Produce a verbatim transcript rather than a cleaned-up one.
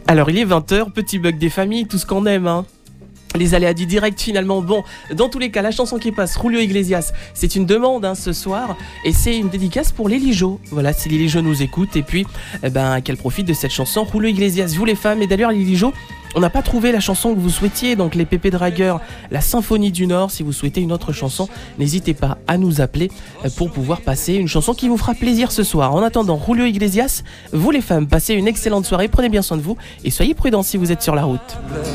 Alors il est vingt heures, petit bug des familles, tout ce qu'on aime, hein. Les aléas du direct finalement. Bon, dans tous les cas, la chanson qui passe, Julio Iglesias, c'est une demande hein, ce soir et c'est une dédicace pour Lily Jo. Voilà, si Lily Jo nous écoute et puis eh ben, qu'elle profite de cette chanson. Julio Iglesias, vous les femmes, et d'ailleurs Lily Jo, on n'a pas trouvé la chanson que vous souhaitiez, donc les Pépé Dragueurs, la Symphonie du Nord. Si vous souhaitez une autre chanson, n'hésitez pas à nous appeler pour pouvoir passer une chanson qui vous fera plaisir ce soir. En attendant, Julio Iglesias, vous les femmes, passez une excellente soirée, prenez bien soin de vous et soyez prudents si vous êtes sur la route.